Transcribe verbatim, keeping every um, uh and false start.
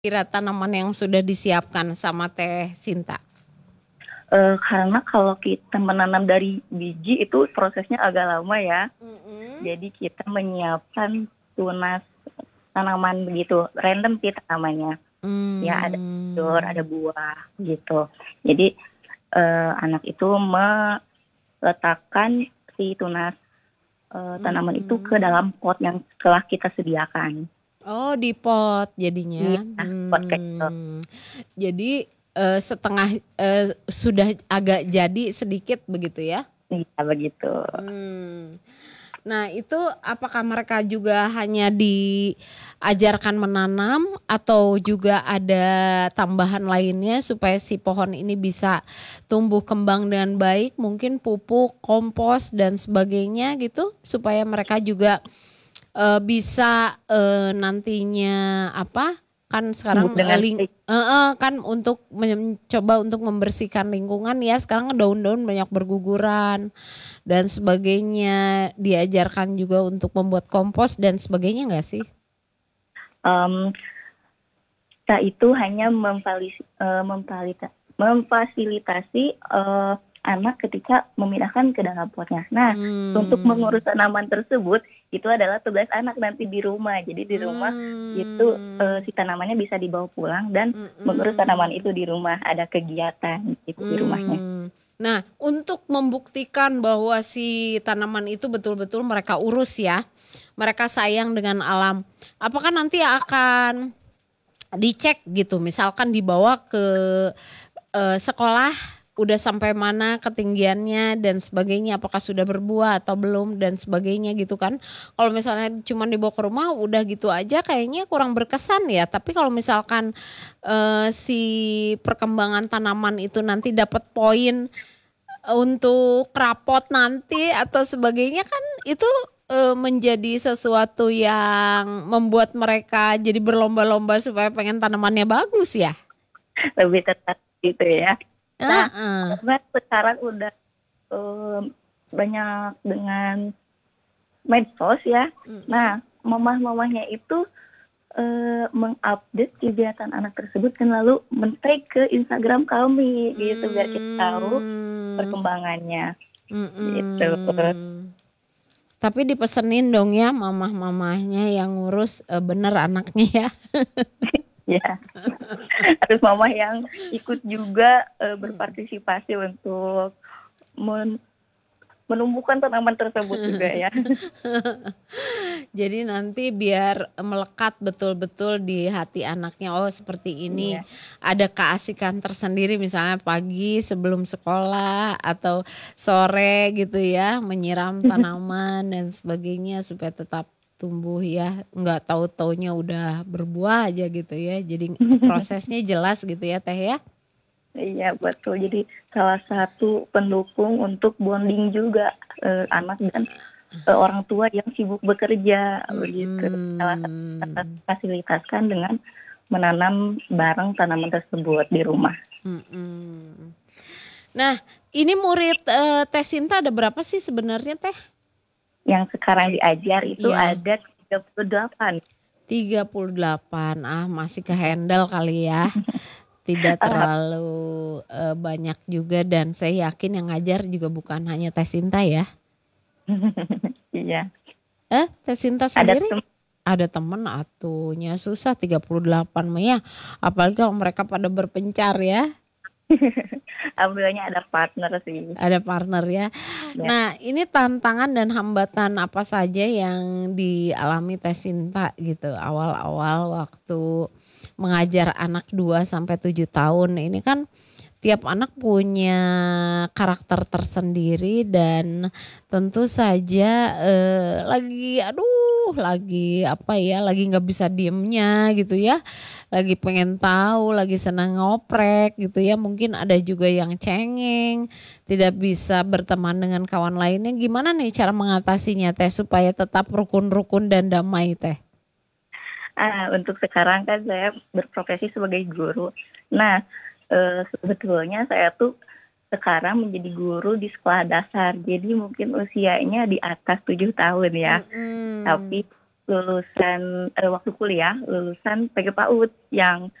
Kira tanaman yang sudah disiapkan sama Teh Sinta? Eee, karena kalau kita menanam dari biji itu prosesnya agak lama ya. Mhm. Jadi kita menyiapkan tunas tanaman begitu, random sih tanamannya. Ya ada sayur, ada Mmm. buah gitu. Jadi, eee, anak itu meletakkan si tunas, eee, tanaman itu ke Mhm. dalam pot yang telah kita sediakan. Oh di pot Iya, jadinya? pot kecil. Mmm. Jadi, eee, setengah eee, sudah agak jadi sedikit begitu ya? Iya begitu. Mmm. Nah itu apakah mereka juga hanya diajarkan menanam atau juga ada tambahan lainnya supaya si pohon ini bisa tumbuh kembang dengan baik, mungkin pupuk, kompos, dan sebagainya gitu? Supaya mereka juga, eee, bisa, eee, nantinya apa, kan Tumbuh sekarang, eee, dengan ling baik. heeh, kan untuk mencoba untuk membersihkan lingkungan ya sekarang daun-daun banyak berguguran dan sebagainya, diajarkan juga untuk membuat kompos dan sebagainya nggak sih? Mmm. Kita itu hanya memfalis eee, memfalita memfasilitasi, eee, anak ketika memindahkan ke dalam potnya. Nah, untuk mengurus Mmm. tanaman tersebut, itu adalah tugas anak nanti di rumah. Jadi di rumah itu, eee, Mmm. si tanamannya bisa dibawa pulang dan mengurus tanaman itu Mhm. di rumah, ada kegiatan gitu di rumahnya. Mmm. Nah, untuk membuktikan bahwa si tanaman itu betul-betul mereka urus ya, mereka sayang dengan alam, apakah nanti akan dicek gitu, misalkan dibawa ke, eee, sekolah, udah sampai mana ketinggiannya dan sebagainya, apakah sudah berbuah atau belum dan sebagainya gitu kan. Kalau misalnya cuman dibawa ke rumah udah gitu aja kayaknya kurang berkesan ya, tapi kalau misalkan, eee, si perkembangan tanaman itu nanti dapat poin untuk rapot nanti atau sebagainya kan itu, eee, menjadi sesuatu yang membuat mereka jadi berlomba-lomba supaya pengen tanamannya bagus ya? Lebih ketat gitu ya. Nah, Heeh. karena sekarang udah, mmm, banyak dengan medsos ya. Mhm. Nah, mamah-mamahnya itu, eee, meng-update kegiatan anak tersebut dan lalu men-tag ke Instagram kami gitu, biar kita tahu Mmm. perkembangannya, gitu. Mhm. Tapi dipesenin dong ya mamah-mamahnya yang ngurus, eee, bener anaknya ya. Iya. Harus mamah yang ikut juga, eee, Mhm. berpartisipasi untuk men menumbuhkan tanaman tersebut juga ya. Jadi nanti biar melekat betul-betul di hati anaknya, oh seperti ini, Iya. ada keasikan tersendiri misalnya pagi sebelum sekolah atau sore gitu ya, menyiram tanaman dan sebagainya supaya tetap tumbuh ya, nggak tahu-tahunya udah berbuah aja gitu ya, jadi prosesnya jelas gitu ya Teh ya? Iya betul, jadi salah satu pendukung untuk bonding juga, eee, anak dan, eee, orang tua yang sibuk bekerja begitu. Salah satu kita Mhm. fasilitaskan dengan menanam bareng tanaman tersebut di rumah. Mhm. Nah, ini murid, eee, Teh Sinta ada berapa sih sebenarnya Teh? Yang sekarang diajar itu Iya. ada tiga puluh delapan. tiga puluh delapan, ah masih ke-handle kali ya. Tidak Alham terlalu, eee, banyak juga dan saya yakin yang ngajar juga bukan hanya Teh Sinta ya? Iya. Eh, Teh Sinta Ada sendiri? tem Ada temen atuh, nya susah tiga puluh delapan mah ya, apalagi kalau mereka pada berpencar ya. Alhamdulillahnya ada partner sih. Ada partner ya. Ya. Nah, ini tantangan dan hambatan apa saja yang dialami Teh Sinta gitu, awal-awal waktu mengajar anak dua sampai tujuh tahun, ini kan tiap anak punya karakter tersendiri dan tentu saja, eee, lagi aduh, lagi apa ya, lagi nggak bisa diemnya gitu ya, lagi pengen tahu, lagi senang ngoprek gitu ya, mungkin ada juga yang cengeng, tidak bisa berteman dengan kawan lainnya, gimana nih cara mengatasinya Teh supaya tetap rukun-rukun dan damai Teh? Ah, untuk sekarang kan saya berprofesi sebagai guru. Nah, eee, sebetulnya saya tuh sekarang menjadi guru di sekolah dasar, jadi mungkin usianya di atas tujuh tahun ya. Mhm. Tapi lulusan eh, waktu kuliah lulusan P G PAUD yang